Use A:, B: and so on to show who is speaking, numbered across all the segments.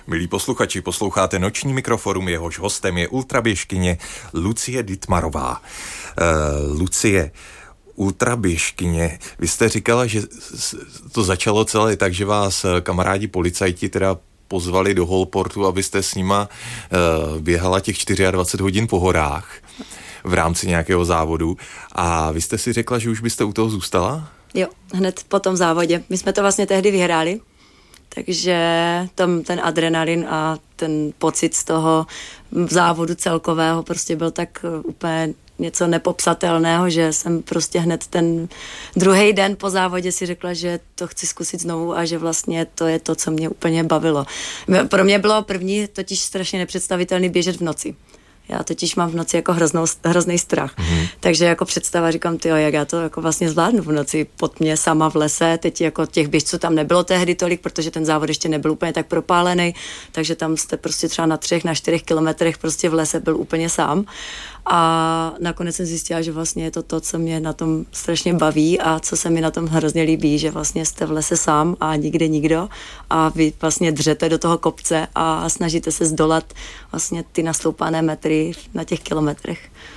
A: Milí posluchači, posloucháte Noční mikroforum, jehož hostem je ultraběžkyně Lucie Dittmarová. Lucie, ultraběžkyně, vy jste říkala, že to začalo celé tak, že vás kamarádi policajti teda pozvali do Holportu, abyste s nima běhala těch 24 hodin po horách v rámci nějakého závodu. A vy jste si řekla, že už byste u toho zůstala?
B: Jo, hned po tom závodě. My jsme to vlastně tehdy vyhráli, takže tam ten adrenalin a ten pocit z toho závodu celkového prostě byl tak úplně něco nepopsatelného, že jsem prostě hned ten druhý den po závodě si řekla, že to chci zkusit znovu a že vlastně to je to, co mě úplně bavilo. Pro mě bylo první totiž strašně nepředstavitelný běžet v noci. Já totiž mám v noci jako hrozný strach. Takže jako představa říkám, tyjo, jak já to jako vlastně zvládnu v noci pod mě sama v lese. Teď jako těch běžců tam nebylo tehdy tolik, protože ten závod ještě nebyl úplně tak propálený, takže tam jste prostě třeba na 3, na 4 kilometrech prostě v lese byl úplně sám. A nakonec jsem zjistila, že vlastně je to, co mě na tom strašně baví a co se mi na tom hrozně líbí, že vlastně jste v lese sám a nikde nikdo a vy vlastně dřete do toho kopce a snažíte se zdolat vlastně ty nastoupané metry na těch kilometrech.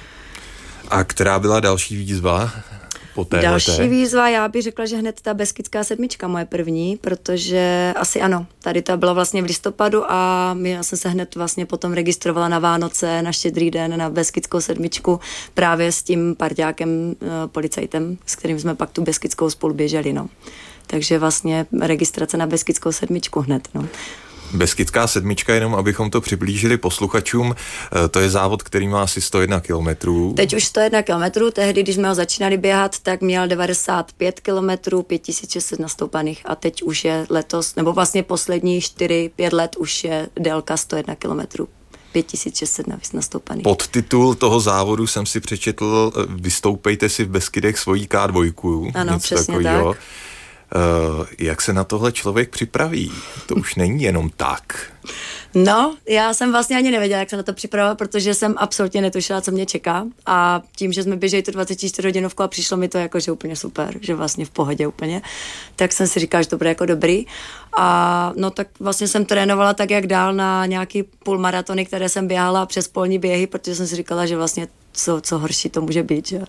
A: A která byla další výzva?
B: Další výzva, já bych řekla, že hned ta Beskidská 7 moje první, protože asi ano, tady ta byla vlastně v listopadu a já jsem se hned vlastně potom registrovala na Vánoce, na Štědrý den, na Beskidskou 7 právě s tím parťákem, policajtem, s kterým jsme pak tu Beskidskou spolu běželi, no. Takže vlastně registrace na Beskidskou 7 hned, no.
A: Beskidská 7, jenom abychom to přiblížili posluchačům, to je závod, který má asi 101 kilometrů.
B: Teď už 101 kilometrů, tehdy, když jsme ho začínali běhat, tak měl 95 kilometrů, 5600 nastoupaných a teď už je letos, nebo vlastně poslední 4-5 let už je délka 101 kilometrů. 5600 nastoupaných.
A: Podtitul toho závodu jsem si přečetl, vystoupejte si v Beskydech svojí K2.
B: Ano, přesně takovýho. Tak.
A: Jak se na tohle člověk připraví? To už není jenom tak.
B: No, já jsem vlastně ani nevěděla, jak se na to připravila, protože jsem absolutně netušila, co mě čeká a tím, že jsme běželi tu 24 hodinovku a přišlo mi to jako, že úplně super, že vlastně v pohodě úplně, tak jsem si říkala, že to bude jako dobrý a no tak vlastně jsem trénovala tak, jak dál na nějaký půlmaratony, které jsem běhala přes polní běhy, protože jsem si říkala, že vlastně co horší to může být, že?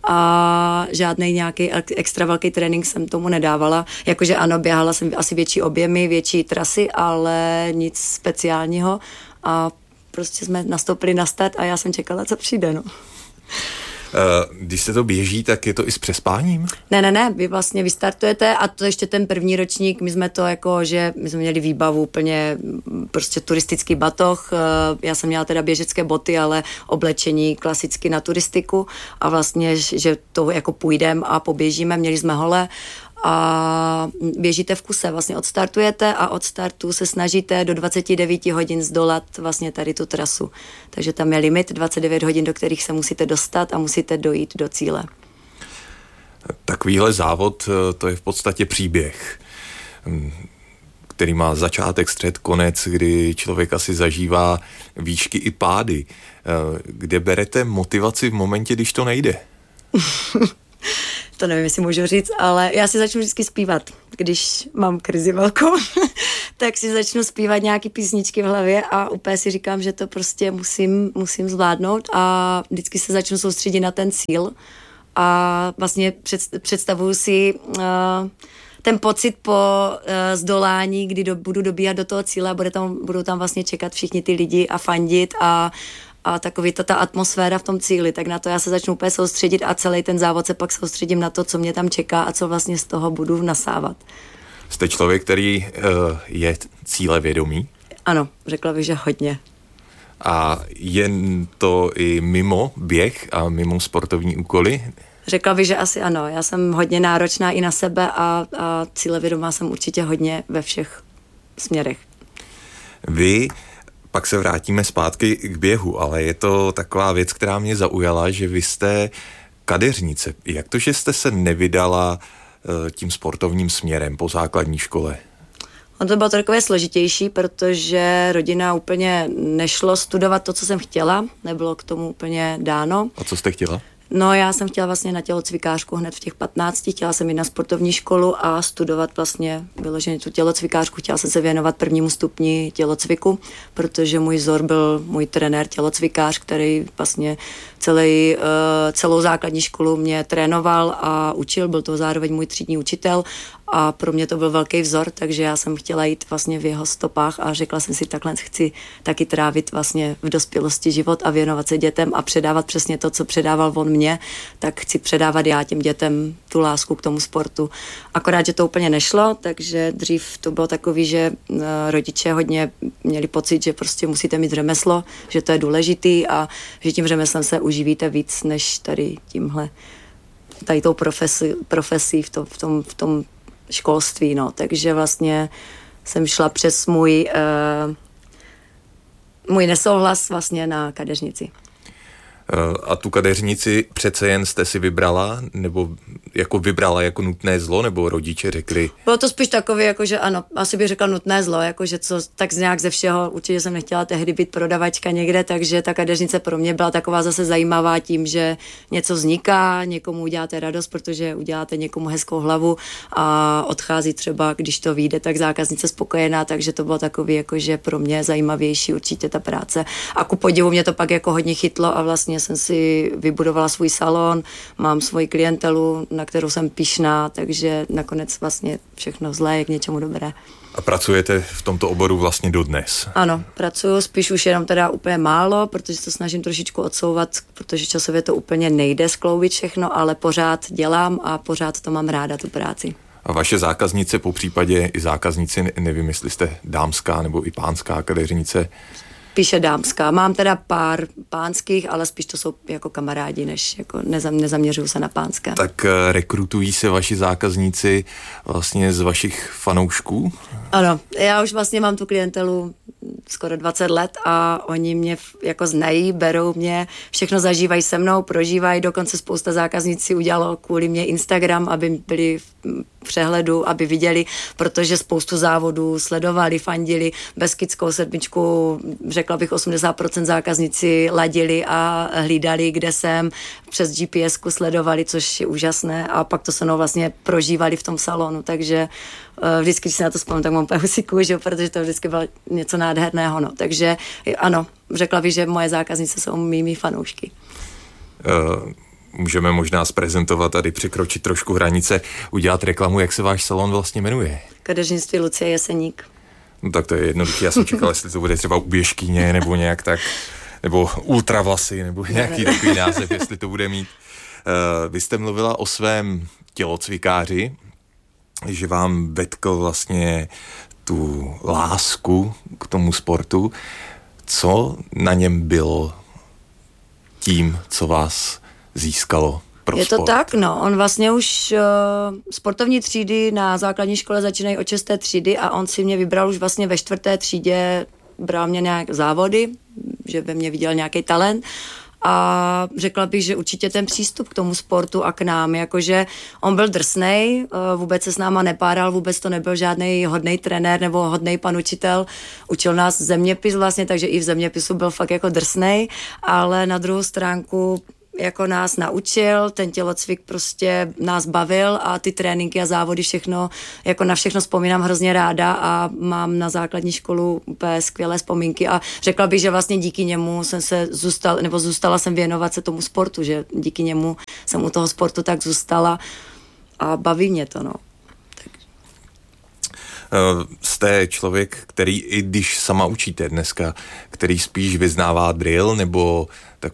B: A žádný nějaký extra velký trénink jsem tomu nedávala, jakože ano, běhala jsem asi větší objemy, větší trasy, ale nic speciálního a prostě jsme nastoupili na start a já jsem čekala, co přijde, no.
A: Když se to běží, tak je to i s přespáním?
B: Ne, vy vlastně vystartujete a to ještě ten první ročník, my jsme to jako, že my jsme měli výbavu úplně prostě turistický batoh, já jsem měla teda běžecké boty, ale oblečení klasicky na turistiku a vlastně, že to jako půjdeme a poběžíme, měli jsme hole a běžíte v kuse, vlastně odstartujete a od startu se snažíte do 29 hodin zdolat vlastně tady tu trasu. Takže tam je limit 29 hodin, do kterých se musíte dostat a musíte dojít do cíle.
A: Takovýhle závod, to je v podstatě příběh, který má začátek, střed, konec, kdy člověk asi zažívá výšky i pády. Kde berete motivaci v momentě, když to nejde?
B: To nevím, jestli můžu říct, ale já si začnu vždycky zpívat. Když mám krizi velkou, tak si začnu zpívat nějaký písničky v hlavě a úplně si říkám, že to prostě musím zvládnout a vždycky se začnu soustředit na ten cíl a vlastně představuju si ten pocit po zdolání, kdy budu dobíhat do toho cíle a budou tam vlastně čekat všichni ty lidi a fandit a takový ta atmosféra v tom cíli, tak na to já se začnu úplně soustředit a celý ten závod se pak soustředím na to, co mě tam čeká a co vlastně z toho budu nasávat.
A: Jste člověk, který je cílevědomý?
B: Ano, řekla bych, že hodně.
A: A je to i mimo běh a mimo sportovní úkoly?
B: Řekla bych, že asi ano. Já jsem hodně náročná i na sebe a cílevědomá jsem určitě hodně ve všech směrech.
A: Vy pak se vrátíme zpátky k běhu, ale je to taková věc, která mě zaujala, že vy jste kadeřnice. Jak to, že jste se nevydala tím sportovním směrem po základní škole?
B: On to bylo takové složitější, protože rodina úplně nešlo studovat to, co jsem chtěla, nebylo k tomu úplně dáno.
A: A co jste chtěla?
B: No, já jsem chtěla vlastně na tělocvikářku hned v těch 15, chtěla jsem jít na sportovní školu a studovat vlastně vyloženě tu tělocvikářku, chtěla jsem se věnovat prvnímu stupni tělocviku, protože můj vzor byl můj trenér tělocvikář, který vlastně celou základní školu mě trénoval a učil, byl to zároveň můj třídní učitel a pro mě to byl velký vzor, takže já jsem chtěla jít vlastně v jeho stopách a řekla jsem si, takhle chci taky trávit vlastně v dospělosti život a věnovat se dětem a předávat přesně to, co předával on mě, tak chci předávat já těm dětem tu lásku k tomu sportu. Akorát, že to úplně nešlo, takže dřív to bylo takový, že rodiče hodně měli pocit, že prostě musíte mít řemeslo, že to je důležitý a že tím řemeslem se uživíte víc, než tady tady tou profesí v tom školství, no. Takže vlastně jsem šla přes můj nesouhlas vlastně na kadeřnici.
A: A tu kadeřnici přece jen jste si vybrala, nebo vybrala jako nutné zlo, nebo rodiče řekli?
B: Bylo to spíš takové, jakože ano, asi bych řekla nutné zlo, jakože co tak nějak ze všeho, určitě jsem nechtěla tehdy být prodavačka někde, takže ta kadeřnice pro mě byla taková zase zajímavá tím, že něco vzniká, někomu uděláte radost, protože uděláte někomu hezkou hlavu a odchází třeba, když to vyjde, tak zákaznice spokojená, takže to bylo takový, jakože pro mě zajímavější určitě ta práce. A ku podivu mě to pak jako hodně chytlo a vlastně jsem si vybudovala svůj salon, mám svoji klientelu, na kterou jsem pyšná, takže nakonec vlastně všechno zlé je k něčemu dobré.
A: A pracujete v tomto oboru vlastně dodnes?
B: Ano, pracuju spíš už jenom teda úplně málo, protože to snažím trošičku odsouvat, protože časově to úplně nejde skloubit všechno, ale pořád dělám a pořád to mám ráda, tu práci.
A: A vaše zákaznice, popřípadě i zákazníci, nevím, jestli jste dámská nebo i pánská kadeřnice?
B: Spíše dámská. Mám teda pár pánských, ale spíš to jsou jako kamarádi, než jako nezaměřuju se na pánské.
A: Tak rekrutují se vaši zákazníci vlastně z vašich fanoušků?
B: Ano, já už vlastně mám tu klientelu skoro 20 let a oni mě jako znají, berou mě, všechno zažívají se mnou, prožívají, dokonce spousta zákazníci udělalo kvůli mě Instagram, aby byli v přehledu, aby viděli, protože spoustu závodů sledovali, fandili, Beskidskou sedmičku, řekla bych 80% zákazníci ladili a hlídali, kde jsem, přes GPSku sledovali, což je úžasné a pak to se mnou vlastně prožívali v tom salonu, takže vždycky, když se na to vzpomínám, tak mám úplně husí kůži, protože to vždycky bylo něco nádherného, no. Takže ano, řekla bych, že moje zákaznice jsou mými fanoušky.
A: Můžeme možná zprezentovat, tady překročit trošku hranice, udělat reklamu, jak se váš salon vlastně jmenuje?
B: Kadeřnictví Lucie Jeseník.
A: No tak to je jednoduché, já jsem čekal, jestli to bude třeba u Běžkyně, nebo nějak tak, nebo Ultravlasy, nebo nějaký takový název, jestli to bude mít. Vy jste mluvila o svém tělocvikáři, že vám vetkl vlastně tu lásku k tomu sportu. Co na něm bylo tím, co vás získalo pro sport?
B: Je to tak, no. On vlastně už sportovní třídy na základní škole začínají od 6. třídy a on si mě vybral už vlastně ve 4. třídě, bral mě nějak závody, že ve mně viděl nějaký talent a řekla bych, že určitě ten přístup k tomu sportu a k nám, jakože on byl drsnej, vůbec se s náma nepáral, vůbec to nebyl žádný hodnej trenér nebo hodnej pan učitel, učil nás zeměpis vlastně, takže i v zeměpisu byl fakt jako drsnej, ale na druhou stránku jako nás naučil, ten tělocvik prostě nás bavil a ty tréninky a závody všechno, jako na všechno vzpomínám hrozně ráda a mám na základní školu úplně skvělé vzpomínky a řekla bych, že vlastně díky němu jsem se zůstala jsem věnovat se tomu sportu, že díky němu jsem u toho sportu tak zůstala a baví mě to, no.
A: Jste člověk, který, i když sama učíte dneska, který spíš vyznává drill nebo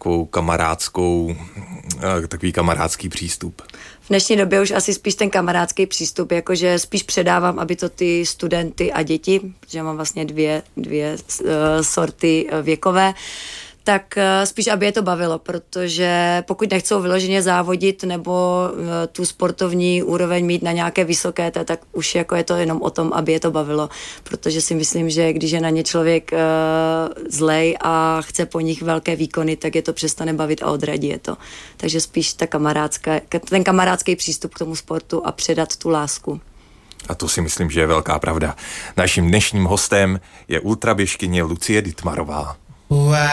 A: takový kamarádský přístup?
B: V dnešní době už asi spíš ten kamarádský přístup, jakože spíš předávám, aby to ty studenty a děti, protože mám vlastně dvě sorty věkové, tak spíš, aby je to bavilo, protože pokud nechcou vyloženě závodit nebo tu sportovní úroveň mít na nějaké vysoké, tak už jako je to jenom o tom, aby je to bavilo, protože si myslím, že když je na ně člověk zlej a chce po nich velké výkony, tak je to přestane bavit a odradí je to. Takže spíš ten kamarádský přístup k tomu sportu a předat tu lásku.
A: A to si myslím, že je velká pravda. Naším dnešním hostem je ultraběžkyně Lucie Dittmarová.